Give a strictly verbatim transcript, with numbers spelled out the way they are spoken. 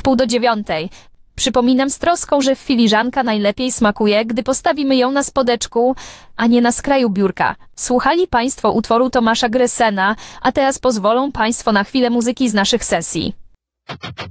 wpół do dziewiątej. Przypominam z troską, że filiżanka najlepiej smakuje, gdy postawimy ją na spodeczku, a nie na skraju biurka. Słuchali Państwo utworu Tomasza Gresena, a teraz pozwolą Państwo na chwilę muzyki z naszych sesji.